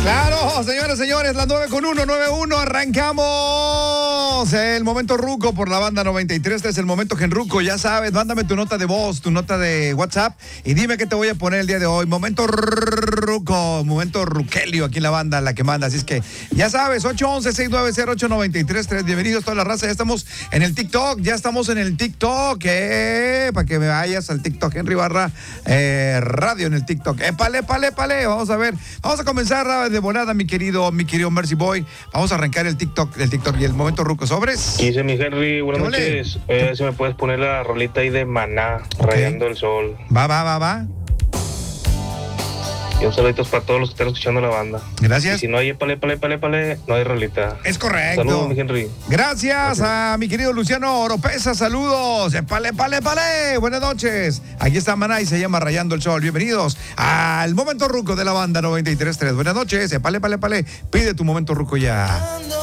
Claro, señores, señores, las 9:1, arrancamos el momento ruco por la banda 93. Este es el momento genruco, ya sabes, mándame tu nota de voz, tu nota de WhatsApp y dime qué te voy a poner el día de hoy. Momento ruco, momento ruquelio aquí en la banda, la que manda. Así es que ya sabes, 811-690-8933. Bienvenidos toda la raza, ya estamos en el TikTok, para que me vayas al TikTok, Henry Barra Radio en el TikTok. Épale, vamos a ver, vamos a comenzar de volada, mi querido Mercy Boy. Vamos a arrancar el TikTok y el momento ruco. ¿Sobres? ¿Qué dice mi Henry? Buenas noches. Si me puedes poner la rolita ahí de Maná, Rayando el Sol. Va. Y un saludo para todos los que están escuchando la banda. Gracias. Y si no hay épale, no hay rolita. Es correcto. Saludos, mi Henry. Gracias a mi querido Luciano Oropesa. Saludos. Épale. Buenas noches. Aquí está Maná y se llama Rayando el Sol. Bienvenidos al momento ruco de la banda 93.3. Buenas noches. Épale. Pide tu momento ruco ya.